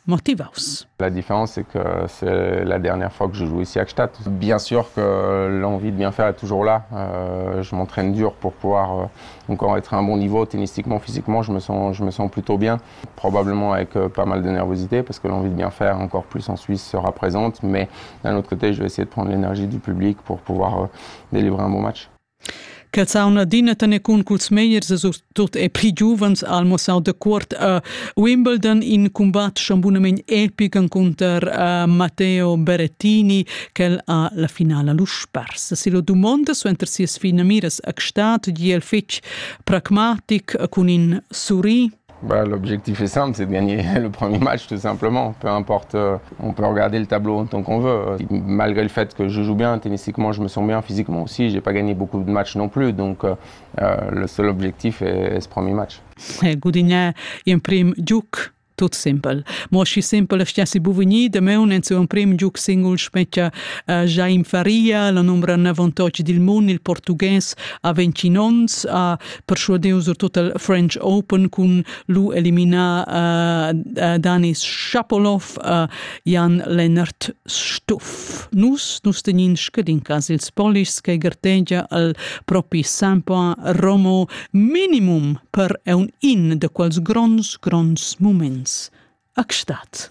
motivaus. La différence, c'est que c'est la dernière fois que je joue ici à Gstaad. Bien sûr que l'envie de bien faire est toujours là. Je m'entraîne dur pour pouvoir encore être à un bon niveau, tennistiquement, physiquement, je me sens plutôt bien. Probablement avec pas mal de nervosité, parce que l'envie de bien faire encore plus en Suisse sera présente. Mais d'un autre côté, je vais essayer de prendre l'énergie du public pour pouvoir délivrer un bon match. Che sauna dina tane cun culs meiers tot e pli giuvens almo sau de quart a Wimbledon in combat chambunament epic contra Matteo Berrettini quel a la finala lu spars. Si lo domanda su enter sies finamiras a Gstaad di el fetch pragmatic cun in suri. L'objectif est simple, c'est de gagner le premier match tout simplement. Peu importe, on peut regarder le tableau tant qu'on veut. Malgré le fait que je joue bien, tennistiquement je me sens bien, physiquement aussi, j'ai pas gagné beaucoup de matchs non plus. Donc le seul objectif est ce premier match. Gudinè in prim giuc. Tot simpel. Mosci simpel stiasi buvigni de meun en un prim giuc singul specchia Jaime Faria, la numero 98 del mondo, il portuguès a 29 a persuadeu sur tot il French Open con lu elimina Danis Shapovalov Jan Lennart Struff. Nus tenin scadin cas ils polis che garteggia al propi Sampa Romo minimum per un in de quals grons moments a Gstaad.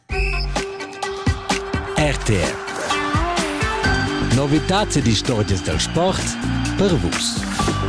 RTR. Novitats e stories del sport per vus.